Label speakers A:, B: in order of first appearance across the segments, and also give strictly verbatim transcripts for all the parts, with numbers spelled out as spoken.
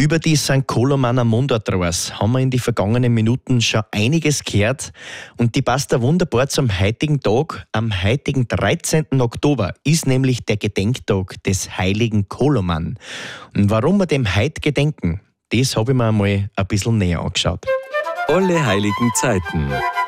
A: Über die Sankt Kolomaner Mundartras haben wir in den vergangenen Minuten schon einiges gehört und die passt da wunderbar zum heutigen Tag. Am heutigen dreizehnten Oktober ist nämlich der Gedenktag des heiligen Koloman. Und warum wir dem heute gedenken, das habe ich mir einmal ein bisschen näher angeschaut.
B: Alle heiligen Zeiten.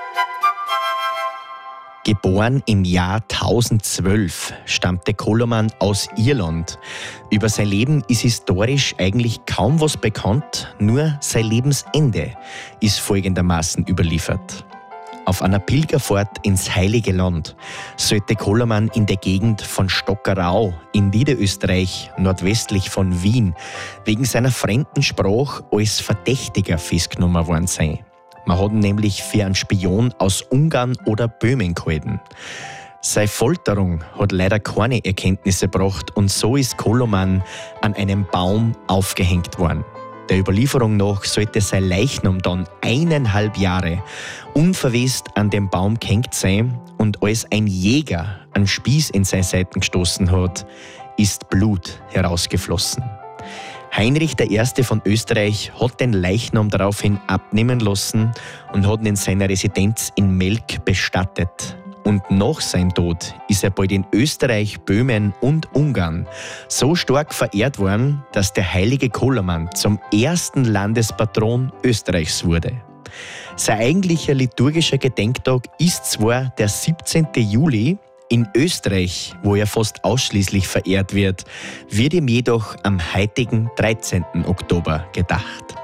A: Geboren im Jahr tausendzwölf, stammte Koloman aus Irland. Über sein Leben ist historisch eigentlich kaum was bekannt, nur sein Lebensende ist folgendermaßen überliefert. Auf einer Pilgerfahrt ins Heilige Land sollte Koloman in der Gegend von Stockerau in Niederösterreich, nordwestlich von Wien, wegen seiner fremden Sprache als Verdächtiger festgenommen worden sein. Man hat ihn nämlich für einen Spion aus Ungarn oder Böhmen gehalten. Seine Folterung hat leider keine Erkenntnisse gebracht und so ist Koloman an einem Baum aufgehängt worden. Der Überlieferung nach sollte sein Leichnam dann eineinhalb Jahre unverwest an dem Baum gehängt sein und als ein Jäger einen Spieß in seine Seiten gestoßen hat, ist Blut herausgeflossen. Heinrich der Erste von Österreich hat den Leichnam daraufhin abnehmen lassen und hat ihn in seiner Residenz in Melk bestattet. Und nach seinem Tod ist er bald in Österreich, Böhmen und Ungarn so stark verehrt worden, dass der heilige Koloman zum ersten Landespatron Österreichs wurde. Sein eigentlicher liturgischer Gedenktag ist zwar der siebzehnten Juli, in Österreich, wo er fast ausschließlich verehrt wird, wird ihm jedoch am heutigen dreizehnten Oktober gedacht.